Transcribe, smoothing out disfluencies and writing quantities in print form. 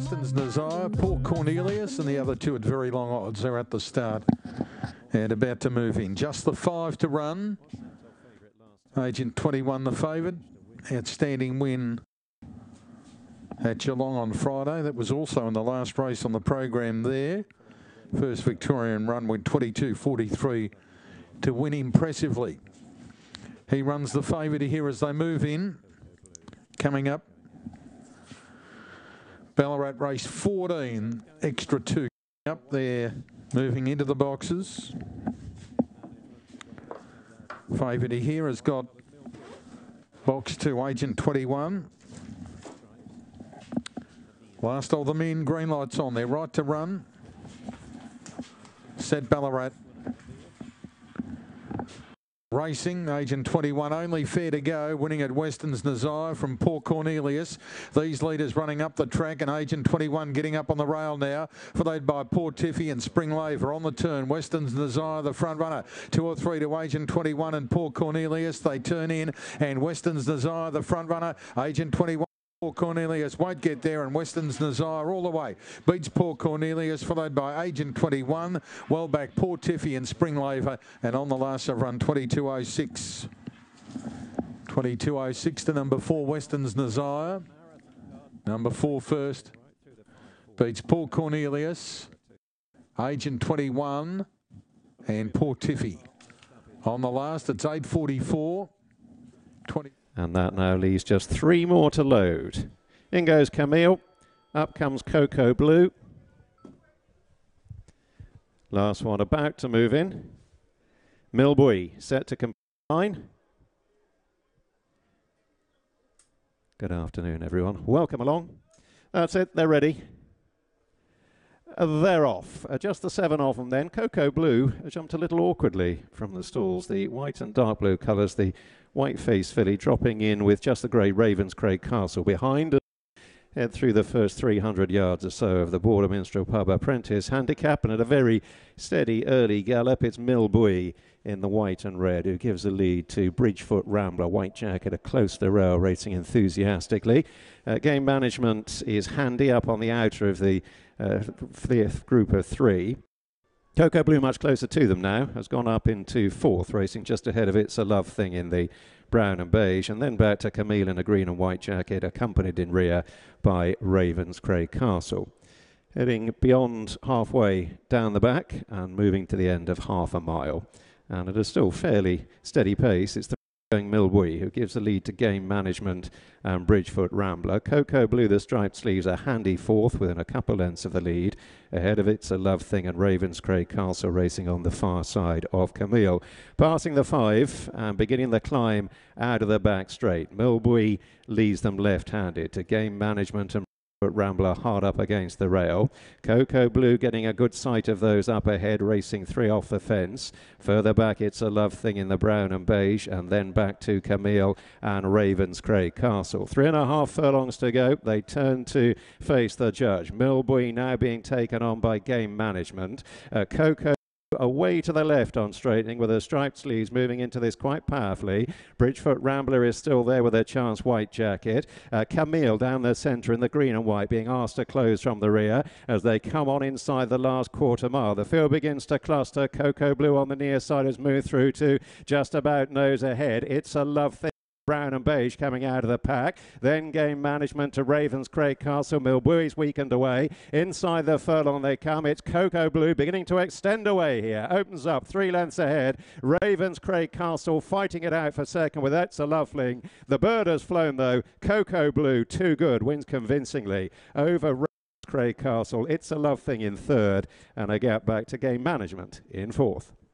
Weston's Nazire, Port Cornelius, and the other two at very long odds are at the start and about to move in. Just the 5 to run. Agent 21 the favourite. Outstanding win at Geelong on Friday. That was also in the last race on the program there. First Victorian run went 22.43 to win impressively. He runs the favourite here as they move in. Coming up, Ballarat race 14, extra 2 up there, moving into the boxes. Favourite here has got box 2, Agent 21. Last of them in, green lights on, they're right to run. Set Ballarat. Racing, Agent 21, only fair to go, winning at Weston's Nazire from Port Cornelius. These leaders running up the track, and Agent 21 getting up on the rail now, followed by Port Tiffy and Spring Laver on the turn. Weston's Nazire, the front runner, 2 or 3 to Agent 21 and Port Cornelius. They turn in, and Weston's Nazire, the front runner, Agent 21. Port Cornelius won't get there, and Weston's Nazire all the way beats Port Cornelius, followed by Agent 21, well back Port Tiffy and Spring Laver, and on the last of run 22.06. 22.06 to number 4 Weston's Nazire. Number 4 first beats Port Cornelius, Agent 21 and Port Tiffy. On the last it's 8.44. 20. And that now leaves just 3 more to load. In goes Camille. Up comes Cocoa Blue. Last one about to move in. Milbury set to combine. Good afternoon, everyone. Welcome along. That's it. They're ready. They're off. Just the 7 of them then. Cocoa Blue jumped a little awkwardly from the stalls. The white and dark blue colours, the white face filly dropping in with just the grey Ravenscraig Castle behind. Head through the first 300 yards or so of the Border Minstrel Pub Apprentice handicap, and at a very steady early gallop it's Milbury in the white and red who gives the lead to Bridgefoot Rambler, White Jacket, a close to the rail, racing enthusiastically. Game management is handy up on the outer of the group of 3. Cocoa Blue much closer to them now, has gone up into 4th, racing just ahead of It's a Love Thing in the brown and beige, and then back to Camille in a green and white jacket, accompanied in rear by Ravenscraig Castle. Heading beyond halfway down the back and moving to the end of half a mile. And at a still fairly steady pace, it's the going Milbury who gives the lead to Game Management and Bridgefoot Rambler. Cocoa Blue, the striped sleeves, a handy 4th within a couple lengths of the lead. Ahead of It's a Love Thing and Ravenscraig Castle racing on the far side of Camille. Passing the 5 and beginning the climb out of the back straight. Milbury leads them left-handed to Game Management and Rambler hard up against the rail. Cocoa Blue getting a good sight of those up ahead, racing 3 off the fence. Further back It's a Love Thing in the brown and beige, and then back to Camille and Ravenscraig Castle. 3.5 furlongs to go. They turn to face the judge. Milbury now being taken on by Game Management. Cocoa away to the left on straightening with her striped sleeves moving into this quite powerfully. Bridgefoot Rambler is still there with her chance White Jacket. Camille down the centre in the green and white being asked to close from the rear as they come on inside the last quarter mile. The field begins to cluster. Cocoa Blue on the near side has moved through to just about nose ahead. It's a Love Thing. Brown and beige coming out of the pack. Then Game Management to Ravenscraig Castle. Milbury's weakened away. Inside the furlong they come. It's Cocoa Blue beginning to extend away here. Opens up 3 lengths ahead. Ravenscraig Castle fighting it out for second with It's a Love Thing. The bird has flown though. Cocoa Blue, too good, wins convincingly over Ravenscraig Castle. It's a Love Thing in 3rd, and a gap back to Game Management in 4th.